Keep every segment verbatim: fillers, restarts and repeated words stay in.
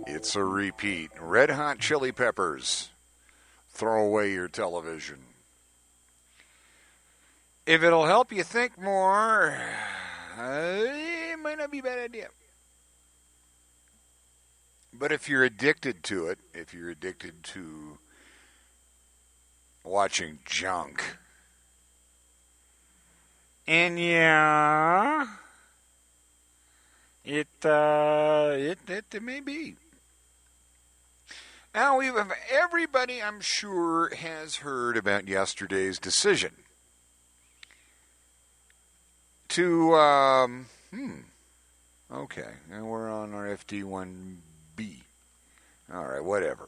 It's a repeat. Red Hot Chili Peppers. Throw away your television. If it'll help you think more, uh, it might not be a bad idea. But if you're addicted to it, if you're addicted to watching junk, and yeah, it uh, it, it it may be. Now we've everybody, I'm sure, has heard about yesterday's decision to um, hmm. Okay, and we're on our F D one B. All right, whatever.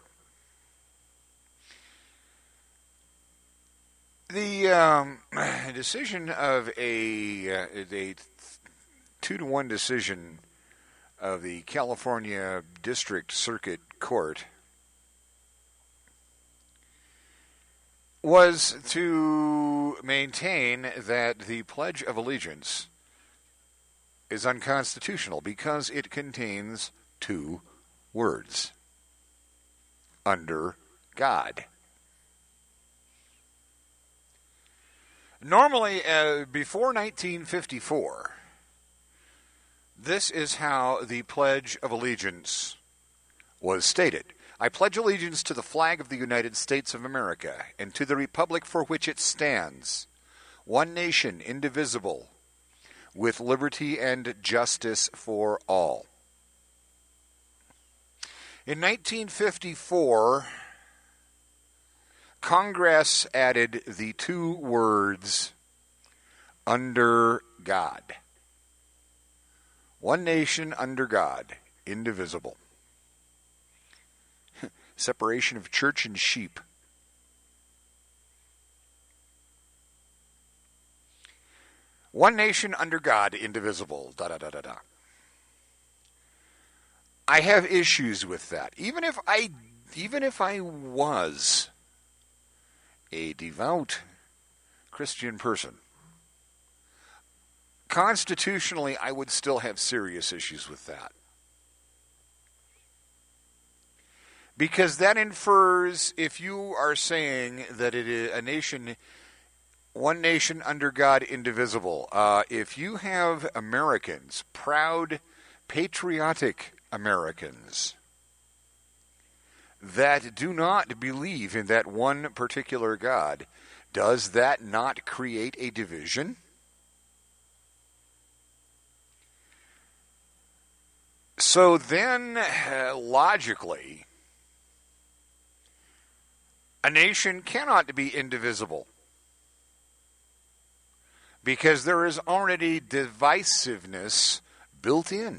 The um, decision of a uh, a two to one decision of the California District Circuit Court was to maintain that the Pledge of Allegiance is unconstitutional because it contains two words: under God. Normally, uh, before nineteen fifty-four, this is how the Pledge of Allegiance was stated. I pledge allegiance to the flag of the United States of America and to the republic for which it stands, one nation, indivisible, with liberty and justice for all. In nineteen fifty-four, Congress added the two words, under God. One nation under God, indivisible. Separation of church and sheep. One nation under God, indivisible. Da da da da da. I have issues with that. Even if I, even if I was a devout Christian person, constitutionally, I would still have serious issues with that. Because that infers, if you are saying that it is a nation, one nation under God, indivisible, uh, if you have Americans, proud, patriotic Americans, that do not believe in that one particular God, does that not create a division? So then, uh, logically, a nation cannot be indivisible because there is already divisiveness built in.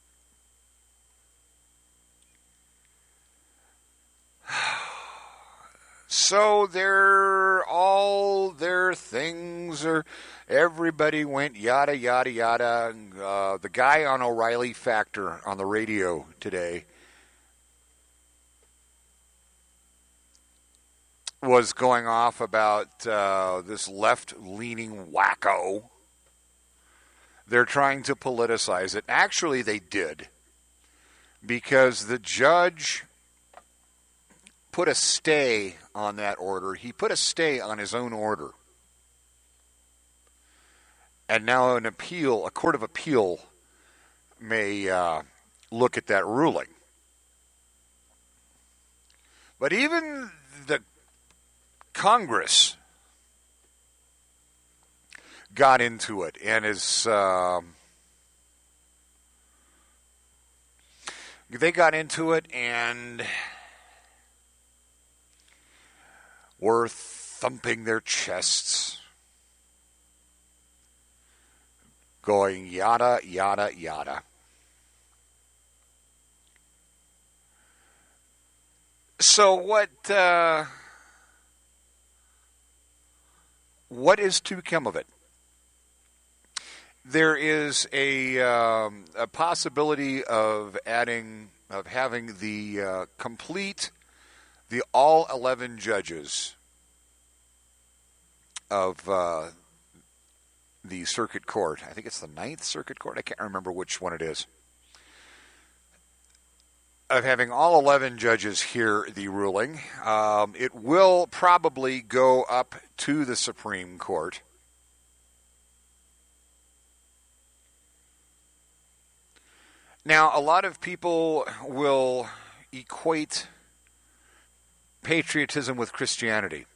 So they're all their things are, everybody went yada, yada, yada. Uh, the guy on O'Reilly Factor on the radio today was going off about uh, this left-leaning wacko. They're trying to politicize it. Actually, they did, because the judge put a stay on that order. He put a stay on his own order. And now an appeal, a court of appeal, may uh, look at that ruling. But even the Congress got into it and is uh, they got into it and were thumping their chests, going yada, yada, yada. So what uh, what is to become of it? There is a um, a possibility of adding, of having the uh, complete, the all eleven judges of uh, the circuit court. I think it's the Ninth Circuit Court. I can't remember which one it is. of having all eleven judges hear the ruling. Um, it will probably go up to the Supreme Court. Now, a lot of people will equate patriotism with Christianity.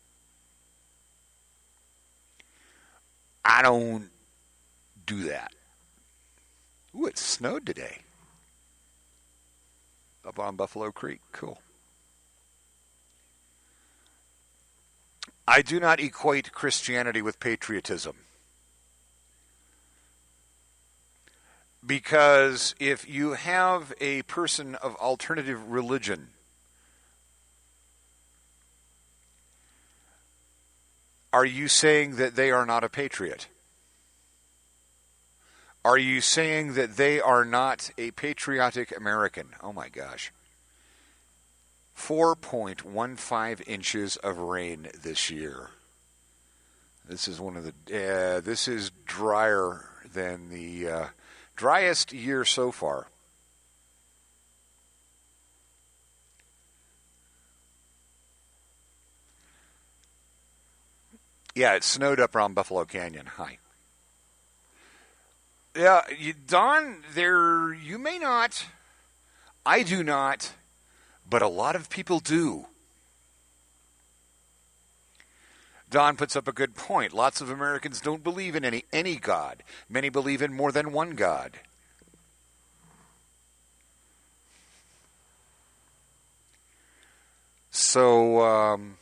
I don't do that. Ooh, it snowed today. Up on Buffalo Creek. Cool. I do not equate Christianity with patriotism. Because if you have a person of alternative religion, are you saying that they are not a patriot? Are you saying that they are not a patriotic American? Oh my gosh. four point one five inches of rain this year. This is one of the, uh, this is drier than the uh, driest year so far. Yeah, it snowed up around Buffalo Canyon. Hi. Yeah, you, Don, there, you may not, I do not, but a lot of people do. Don puts up a good point. Lots of Americans don't believe in any, any God. Many believe in more than one God. So, um,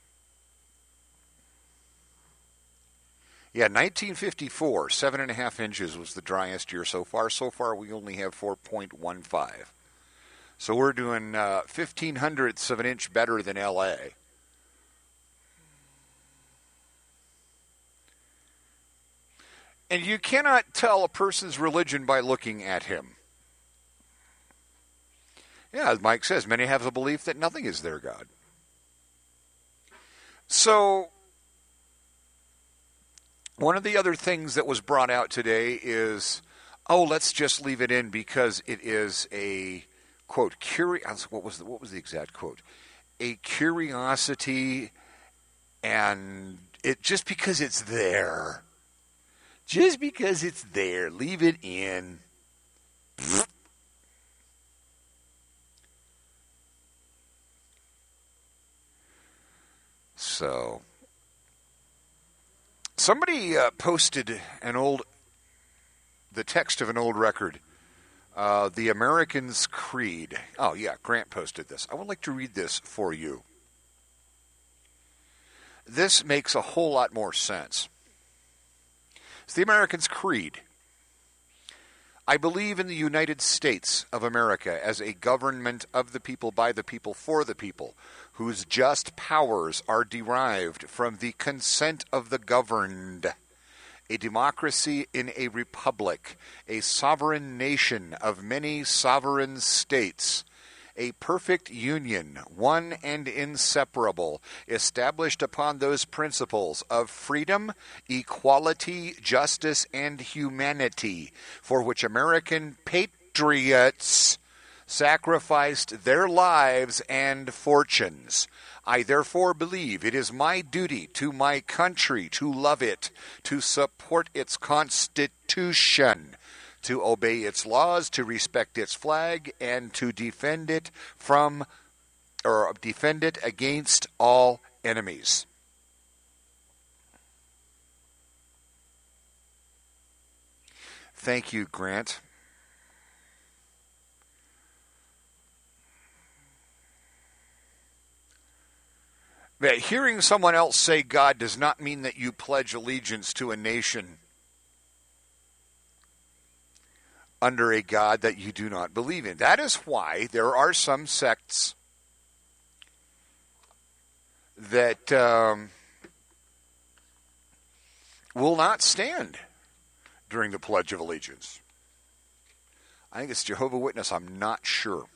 yeah, nineteen fifty-four, seven and a half inches was the driest year so far. So far, we only have four point one five. So we're doing uh, fifteen hundredths of an inch better than L A. And you cannot tell a person's religion by looking at him. Yeah, as Mike says, many have the belief that nothing is their God. So, one of the other things that was brought out today is, oh, let's just leave it in because it is a, quote, curious, what was the, what was the exact quote? A curiosity, and it just because it's there. Just because it's there, leave it in. So, somebody uh, posted an old, the text of an old record, uh, The American's Creed. Oh, yeah, Grant posted this. I would like to read this for you. This makes a whole lot more sense. It's the American's Creed. I believe in the United States of America as a government of the people, by the people, for the people, whose just powers are derived from the consent of the governed. A democracy in a republic, a sovereign nation of many sovereign states, a perfect union, one and inseparable, established upon those principles of freedom, equality, justice, and humanity, for which American patriots sacrificed their lives and fortunes. I therefore believe it is my duty to my country to love it, to support its Constitution, to obey its laws, to respect its flag, and to defend it from, or defend it against all enemies. Thank you, Grant. But hearing someone else say God does not mean that you pledge allegiance to a nation under a God that you do not believe in. That is why there are some sects that um, will not stand during the Pledge of Allegiance. I think it's Jehovah's Witness. I'm not sure.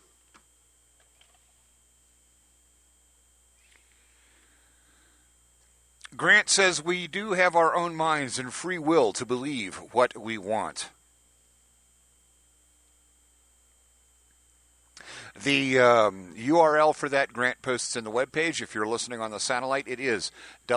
Grant says we do have our own minds and free will to believe what we want. The um, U R L for that grant posts in the webpage. If you're listening on the satellite, it is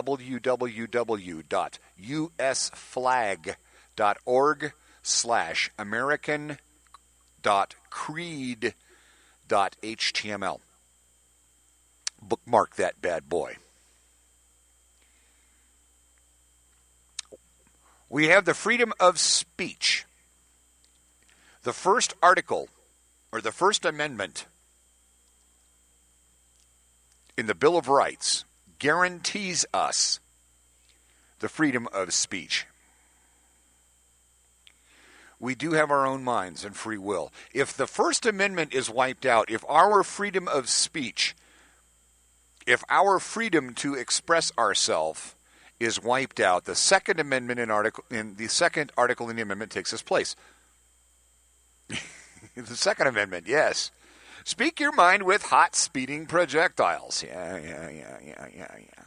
www.usflag.org slash American dot creed dot html. Bookmark that bad boy. We have the freedom of speech. The first article, or the First Amendment in the Bill of Rights, guarantees us the freedom of speech. We do have our own minds and free will. If the First Amendment is wiped out, if our freedom of speech, if our freedom to express ourselves is wiped out, the Second Amendment in article in the second article in the amendment takes its place. The Second Amendment, yes. Speak your mind with hot speeding projectiles. Yeah, yeah, yeah, yeah, yeah, yeah.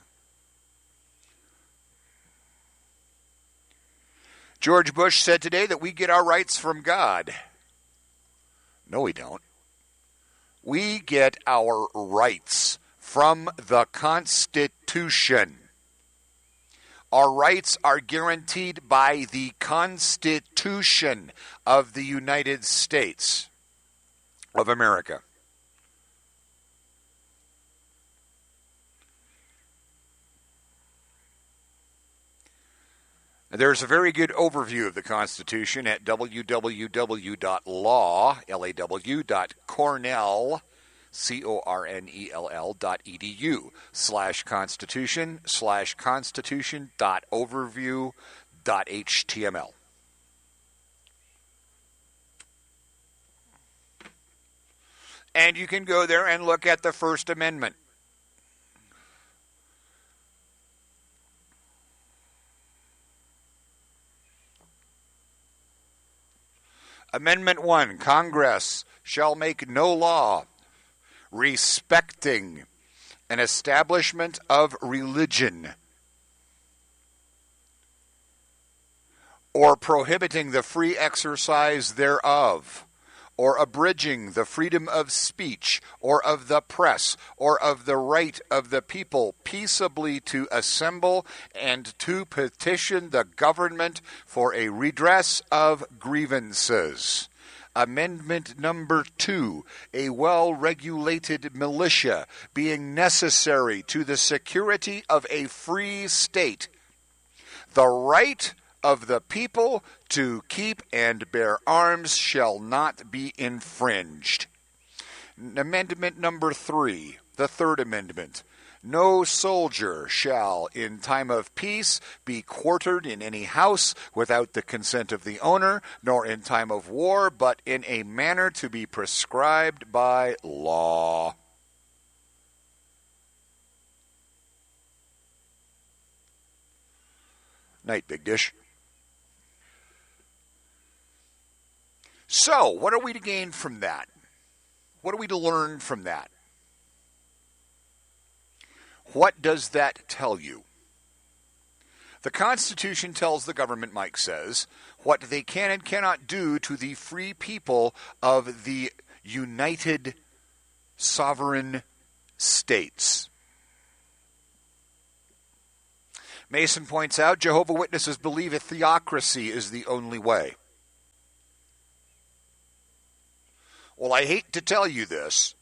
George Bush said today that we get our rights from God. No, we don't. We get our rights from the Constitution. Our rights are guaranteed by the Constitution of the United States of America. There's a very good overview of the Constitution at www.law, L A W, dot Cornell, C O R N E L L, dot edu, slash Constitution, slash Constitution, dot overview, dot html. And you can go there and look at the First Amendment. Amendment one, Congress shall make no law respecting an establishment of religion or prohibiting the free exercise thereof, or abridging the freedom of speech, or of the press, or of the right of the people peaceably to assemble and to petition the government for a redress of grievances. Amendment number two, a well-regulated militia being necessary to the security of a free state. The right of the people to keep and bear arms shall not be infringed. Amendment number three, the Third Amendment. No soldier shall, in time of peace, be quartered in any house without the consent of the owner, nor in time of war, but in a manner to be prescribed by law. Night, Big Dish. So, what are we to gain from that? What are we to learn from that? What does that tell you? The Constitution tells the government, Mike says, what they can and cannot do to the free people of the United Sovereign States. Mason points out, Jehovah's Witnesses believe a theocracy is the only way. Well, I hate to tell you this.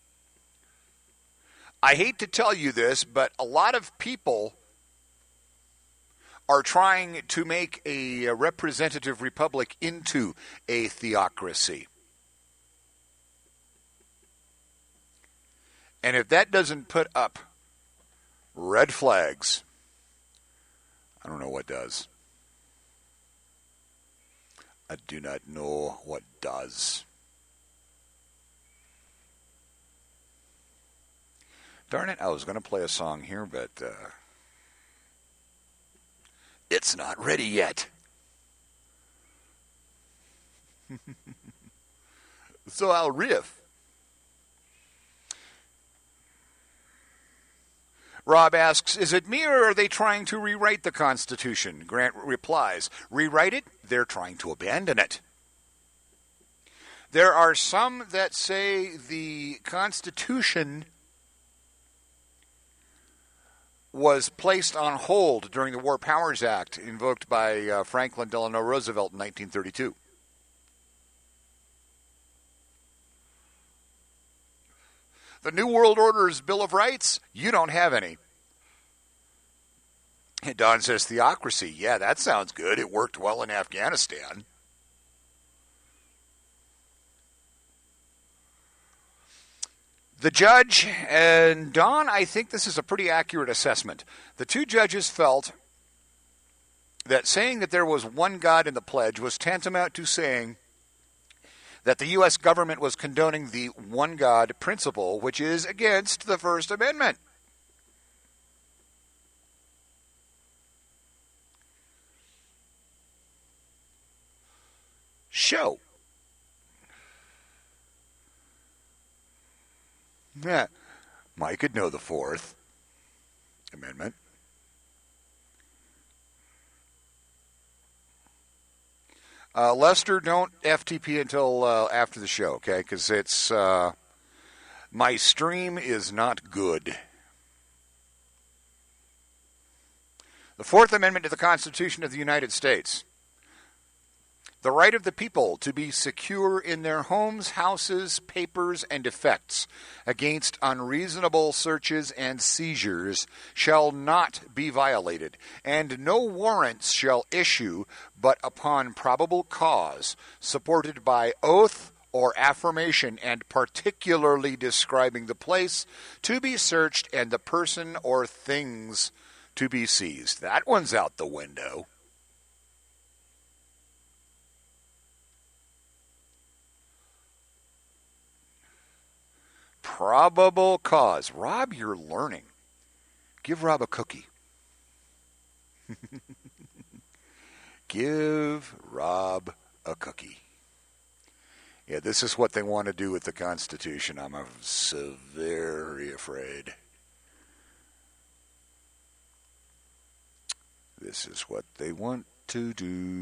I hate to tell you this, but a lot of people are trying to make a representative republic into a theocracy. And if that doesn't put up red flags, I don't know what does. I do not know what does. Darn it, I was going to play a song here, but uh, it's not ready yet. So I'll riff. Rob asks, is it me or are they trying to rewrite the Constitution? Grant replies, rewrite it? They're trying to abandon it. There are some that say the Constitution was placed on hold during the War Powers Act invoked by uh, Franklin Delano Roosevelt in nineteen thirty-two. The New World Order's Bill of Rights, you don't have any. And Don says theocracy. Yeah, that sounds good. It worked well in Afghanistan. The judge, and Don, I think this is a pretty accurate assessment. The two judges felt that saying that there was one God in the pledge was tantamount to saying that the U S government was condoning the one God principle, which is against the First Amendment. Show. Yeah, Mike could know the Fourth Amendment. Uh, Lester, don't F T P until uh, after the show, okay? Because it's uh, my stream is not good. The Fourth Amendment to the Constitution of the United States. The right of the people to be secure in their homes, houses, papers, and effects against unreasonable searches and seizures shall not be violated, and no warrants shall issue but upon probable cause, supported by oath or affirmation, and particularly describing the place to be searched and the person or things to be seized. That one's out the window. Probable cause. Rob, you're learning. Give Rob a cookie. Give Rob a cookie. Yeah, this is what they want to do with the Constitution. I'm so very afraid. This is what they want to do.